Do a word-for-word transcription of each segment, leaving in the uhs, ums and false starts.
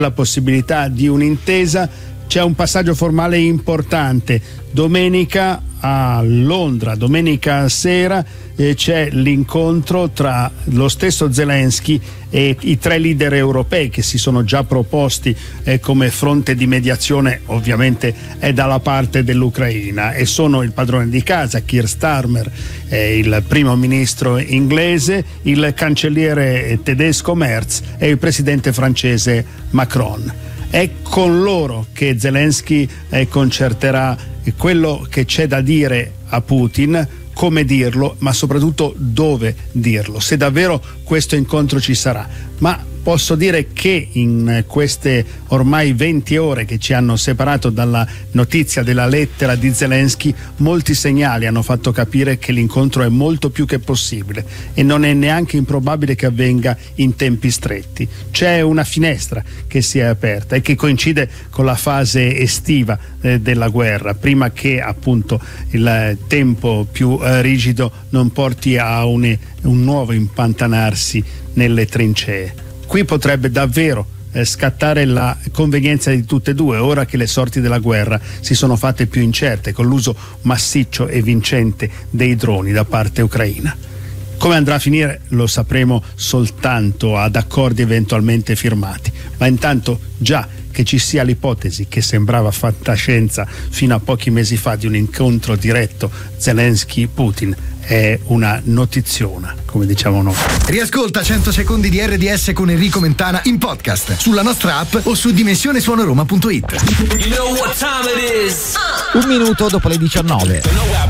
la possibilità di un'intesa. C'è un passaggio formale importante. Domenica a Londra, domenica sera, eh, c'è l'incontro tra lo stesso Zelensky e i tre leader europei che si sono già proposti eh, come fronte di mediazione. Ovviamente è dalla parte dell'Ucraina, e sono il padrone di casa Keir Starmer, eh, il primo ministro inglese, il cancelliere tedesco Merz e il presidente francese Macron. È con loro che Zelensky eh, concerterà quello che c'è da dire a Putin, come dirlo, ma soprattutto dove dirlo, se davvero questo incontro ci sarà. Ma posso dire che in queste ormai venti ore che ci hanno separato dalla notizia della lettera di Zelensky, molti segnali hanno fatto capire che l'incontro è molto più che possibile e non è neanche improbabile che avvenga in tempi stretti. C'è una finestra che si è aperta e che coincide con la fase estiva eh, della guerra, prima che appunto il tempo più eh, rigido non porti a un, un nuovo impantanarsi nelle trincee. Qui potrebbe davvero eh, scattare la convenienza di tutte e due, ora che le sorti della guerra si sono fatte più incerte con l'uso massiccio e vincente dei droni da parte ucraina. Come andrà a finire lo sapremo soltanto ad accordi eventualmente firmati, ma intanto già che ci sia l'ipotesi, che sembrava fantascienza fino a pochi mesi fa, di un incontro diretto Zelensky-Putin, è una notiziona, come diciamo noi. Riascolta cento secondi di R D S con Enrico Mentana in podcast sulla nostra app o su dimensione suono roma punto it. You know what time it is? Un minuto dopo le diciannove.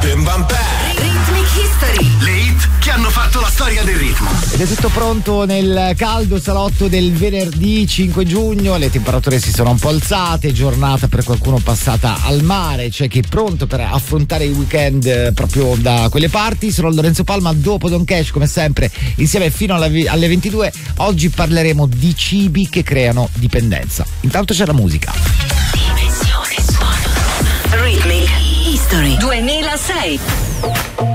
Rhythmic History. Le hit che hanno fatto la storia del ritmo. Ed è tutto pronto nel caldo salotto del venerdì cinque giugno. Le temperature si sono un po' alzate, giornata per qualcuno passata al mare, c'è chi è pronto per affrontare il weekend eh, proprio da quelle parti. Sono Lorenzo Palma, dopo Don Cash come sempre insieme fino alla, alle ventidue. Oggi parleremo di cibi che creano dipendenza. Intanto c'è la musica. Rhythmic History duemilasei.